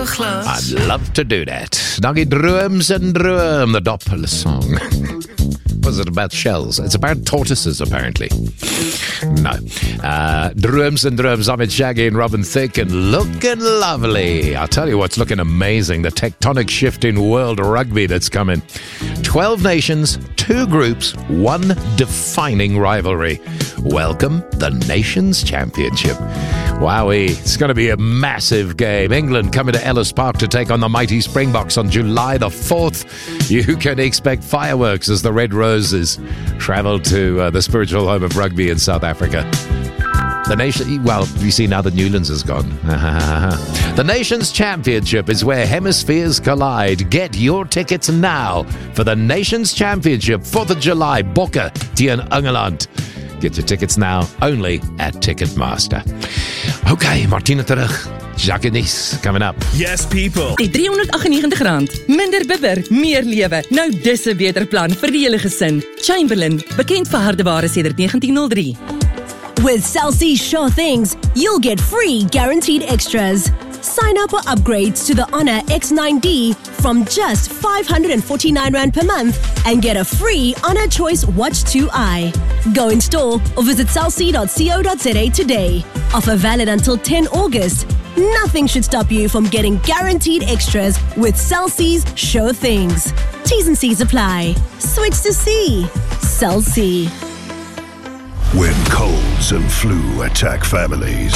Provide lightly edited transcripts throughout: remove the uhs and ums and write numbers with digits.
glas. I'd love to do that. Dankie Drooms and Droom, the Doppler song. Was it about shells? It's about tortoises, apparently. No. Drooms and Drooms. I'm at Shaggy and Robin Thicke and looking lovely. I'll tell you what's looking amazing. The tectonic shift in world rugby that's coming. 12 nations, 2 groups, 1 defining rivalry. Welcome, the Nations Championship. Wowee, it's going to be a massive game. England coming to Ellis Park to take on the mighty Springboks on July the 4th. You can expect fireworks as the Red Roses travel to the spiritual home of rugby in South Africa. The nation, well, you see now that Newlands is gone. The Nations Championship is where hemispheres collide. Get your tickets now for the Nations Championship, 4th of July, Bokke teen Engeland. Get your tickets now, only at Ticketmaster. Okay, Martina terug. Jacques en Nice, coming up. Yes, people. Die R398, minder bibber, meer lewe. Nou dis 'n beter plan vir die hele gesin. Chamberlain, bekend vir hardeware sedert 1903. With Cell C Sure Things, you'll get free guaranteed extras. Sign up or upgrade to the Honor X9D from just R549 per month and get a free Honor Choice Watch 2i. Go in store or visit cellc.co.za today. Offer valid until 10 August. Nothing should stop you from getting guaranteed extras with Cell C's Sure Things. T's and C's apply. Switch to C. Cell C. When colds and flu attack families.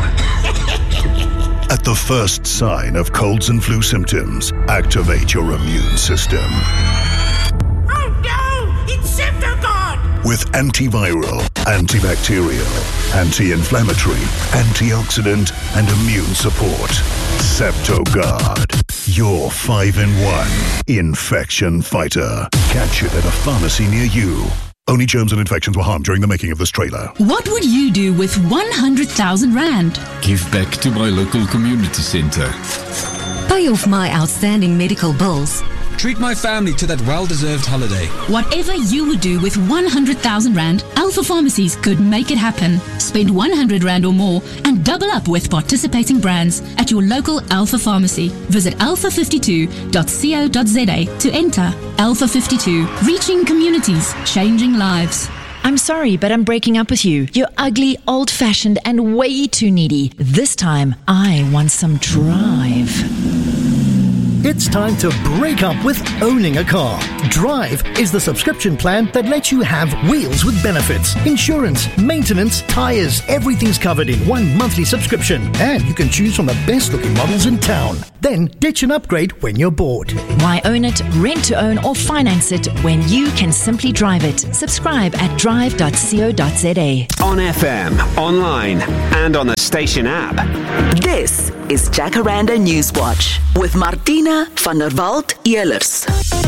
At the first sign of colds and flu symptoms, activate your immune system. Oh no! It's Septogard! With antiviral, antibacterial, anti-inflammatory, antioxidant, and immune support. Septogard. Your 5-in-1 infection fighter. Catch it at a pharmacy near you. Only germs and infections were harmed during the making of this trailer. What would you do with 100,000 Rand? Give back to my local community centre. Pay off my outstanding medical bills. Treat my family to that well-deserved holiday. Whatever you would do with 100,000 Rand, Alpha Pharmacies could make it happen. Spend 100 Rand or more and double up with participating brands at your local Alpha Pharmacy. Visit alpha52.co.za to enter. Alpha 52, reaching communities, changing lives. I'm sorry, but I'm breaking up with you. You're ugly, old-fashioned, and way too needy. This time, I want some drive. It's time to break up with owning a car. Drive is the subscription plan that lets you have wheels with benefits, insurance, maintenance, tires, everything's covered in one monthly subscription. And you can choose from the best looking models in town. Then ditch and upgrade when you're bored. Why own it, rent to own, or finance it when you can simply drive it? Subscribe at drive.co.za. On FM, online, and on the station app. This is Jacaranda Newswatch with Martina van der Walt-Elers.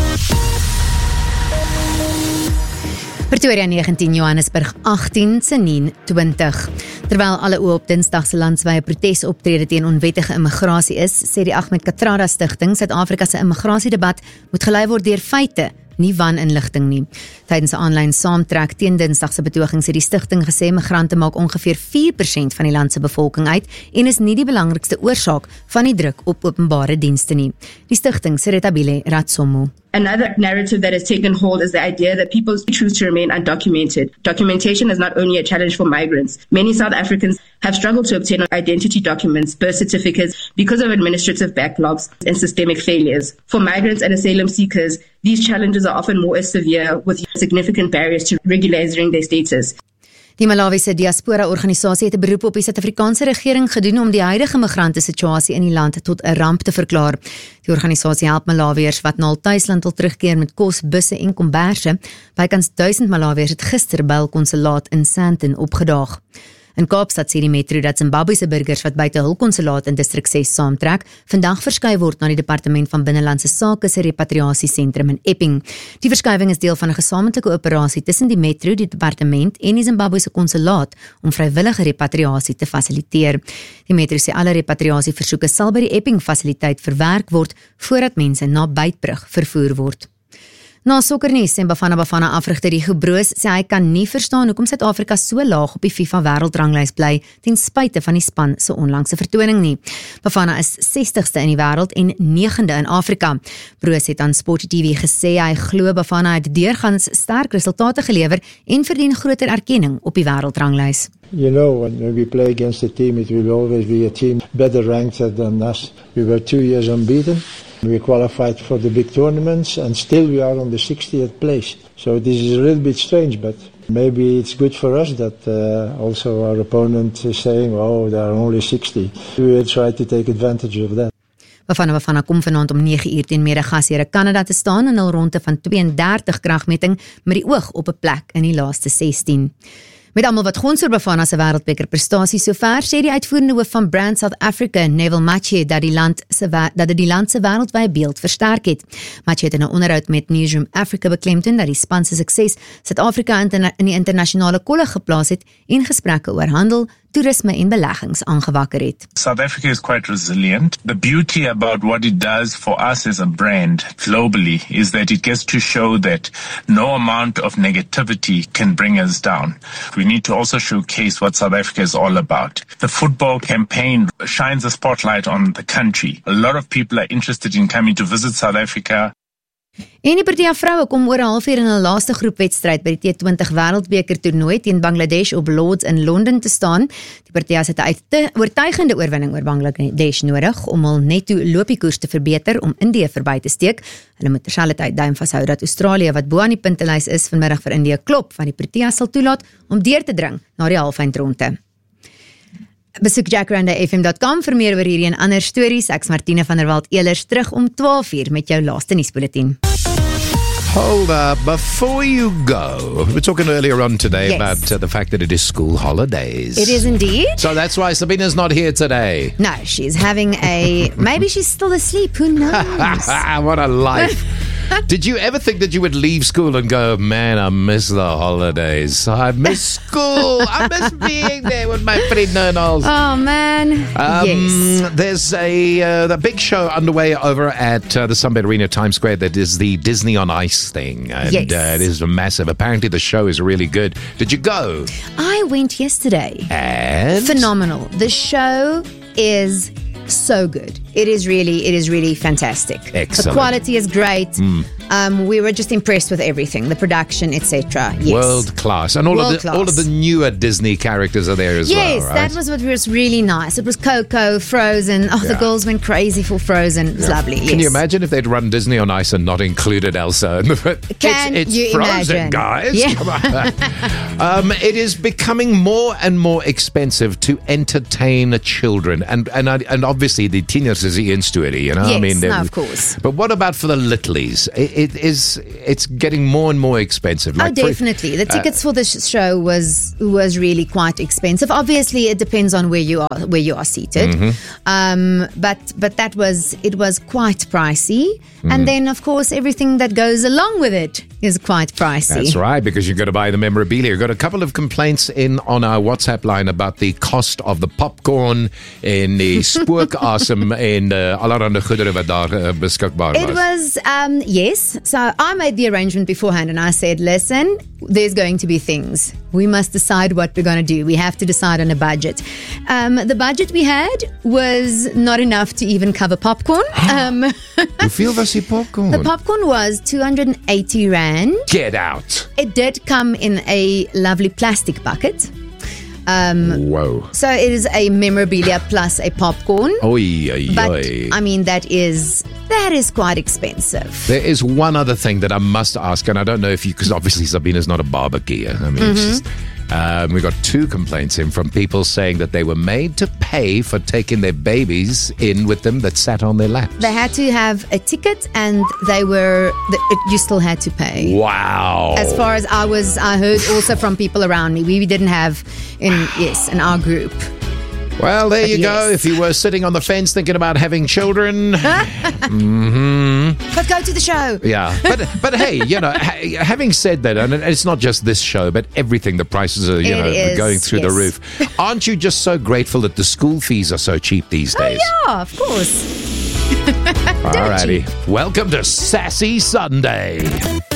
Pretoria 19, Johannesburg 18, Senien 20. Terwyl alle oë op Dinsdag se landwyse protesoptrede teen onwettige immigrasie is, sê die Ahmed Kathrada Stichting, Suid-Afrika se immigrasiedebat moet gelei word deur feite, nie waninligting nie. Tydens 'n aanlyn saamtrek teen Dinsdag se betogings het die stigting gesê migrante maak ongeveer 4% van die land se bevolking uit en is nie die belangrikste oorsaak van die druk op openbare dienste nie. Die stigting se Retabile Ratsomo. Another narrative that has taken hold is the idea that people choose to remain undocumented. Documentation is not only a challenge for migrants. Many South Africans have struggled to obtain identity documents, birth certificates, because of administrative backlogs and systemic failures. For migrants and asylum seekers, these challenges are often more severe, with significant barriers to regularizing their status. Die Malawiese diaspora-organisasie het 'n beroep op die Suid-Afrikaanse regering gedoen om die huidige migrante-situasie in die land tot 'n ramp te verklaar. Die organisasie help Malawiërs wat na hul tuisland wil terugkeer met kos, busse en komberse. Bykans 1000 Malawiërs het gister by hul konsulaat in Sandton opgedaag. In Kaapstad sê die metro dat Zimbabwese burgers wat buite hul konsulaat in distrik 6 saamtrek, vandag verskuif word na die Departement van Binnelandse Sake se repatriasiesentrum in Epping. Die verskuiwing is deel van 'n gesamentlike operasie tussen die metro, die departement en die Zimbabwese konsulaat om vrywillige repatriasie te fasiliteer. Die metro sê alle repatriasieversoeke sal by die Epping fasiliteit verwerk word voordat mense na Beitbrug vervoer word. Na sokkernuus sê Bafana afrigter Rigo Broos sê hy kan nie verstaan hoekom Suid-Afrika so laag op die FIFA wêreldranglys bly ten spyte van die span se onlangse vertoning nie. Bafana is 60ste in die wêreld en 9de in Afrika. Broos het aan Sport TV gesê hy glo Bafana het deurgangs sterk resultate gelewer en verdien groter erkenning op die wêreldranglys. You know, when we play against a team, it will always be a team better ranked than us. We were 2 years unbeaten. We qualified for the big tournaments and still we are on the 60th place. So this is a little bit strange, but maybe it's good for us that also our opponent is saying, oh, there are only 60. We will try to take advantage of that. Bafana kom vanaand om 9uur teen Madagascar Kanada te staan in hul ronde van 32 kragmeting met die oog op 'n plek in die laaste 16. Met almal wat gons oor Bafana se wêreldbeker prestasie sover, sê die uitvoerende hoof van Brand South Africa, Neville Mathieu, dat die land se wêreldwye beeld versterk het. Mathieu het in 'n onderhoud met Newsroom Africa beklemtoon dat die span se sukses Suid-Afrika in die internasionale kolle geplaas het en gesprekke oor handel, toerisme en beleggings aangewakker het. South Africa is quite resilient. The beauty about what it does for us as a brand globally is that it gets to show that no amount of negativity can bring us down. We need to also showcase what South Africa is all about. The football campaign shines a spotlight on the country. A lot of people are interested in coming to visit South Africa. En die Protea vroue kom oor 'n halfuur in hulle laaste groepwedstryd by die T20 Wêreldbeker toernooi teen Bangladesh op Lords in Londen te staan. Die Proteas het 'n oortuigende oorwinning oor Bangladesh nodig om hul netto lopiekoers te verbeter om Indië verby te steek. Hulle moet terselfdertyd duim vashou dat Australië wat bo aan die puntelys is vanmiddag vir Indië klop van die Proteas sal toelaat om deur te dring na die halfeindronde. Besoek jackrandafm.com vir meer oor hierdie en ander stories. Ek's Martine van der Walt Elers terug om 12uur met jou laaste nuusbulletin. Hold up, before you go, we were talking earlier on today about the fact that it is school holidays. It is indeed. So that's why Sabina's not here today. No, she's having maybe she's still asleep, who knows? What a life. Did you ever think that you would leave school and go, man, I miss the holidays. I miss school. I miss being there with my vriendenals. Oh, man. Yes. There's a big show underway over at the Sunbed Arena, Times Square, that is the Disney on Ice thing. And yes. It is massive. Apparently the show is really good. Did you go? I went yesterday. And? Phenomenal. The show is so good. It is really fantastic. Excellent. The quality is great. We were just impressed with everything, the production, etc. Yes. World class. And all of the newer Disney characters are there as well, right? Yes, that was what was really nice. It was Coco, Frozen. Oh, the girls went crazy for Frozen. It was lovely. Yes. Can you imagine if they'd run Disney on Ice and not included Elsa? It's you Frozen, imagine? Guys. Yeah. Come on. It is becoming more and more expensive to entertain children, and obviously the teenagers is the story, you know. Yes, I mean, of course. But what about for the littlies? It's getting more and more expensive. Like definitely. The tickets for this show was really quite expensive. Obviously, it depends on where you are seated. Mm-hmm. But it was quite pricey. And then, of course, everything that goes along with it is quite pricey. That's right, because you've got to buy the memorabilia. We've got a couple of complaints in on our WhatsApp line about the cost of the popcorn en die spookasem en allerhande goedere wat daar beskikbaar was. It was, yes. So I made the arrangement beforehand and I said, listen, there's going to be things. We must decide what we're going to do. We have to decide on a budget. The budget we had was not enough to even cover popcorn. Hoeveel was die popcorn? The popcorn was 280 Rand. Get out. It did come in a lovely plastic bucket. Whoa. So it is a memorabilia plus a popcorn. But I mean, that is quite expensive. There is one other thing that I must ask, and I don't know if you, because obviously Sabina's not a barbecue. I mean, it's just, we got 2 complaints in from people saying that they were made to pay for taking their babies in with them that sat on their laps. They had to have a ticket and you still had to pay. Wow. As far as I heard also from people around me. We didn't have in our group. Well, there you go. If you were sitting on the fence thinking about having children. But go to the show. Yeah. But hey, you know, having said that, and it's not just this show, but everything, the prices are, going through the roof. Aren't you just so grateful that the school fees are so cheap these days? Oh, yeah, of course. Alrighty. Welcome to Sassy Sunday.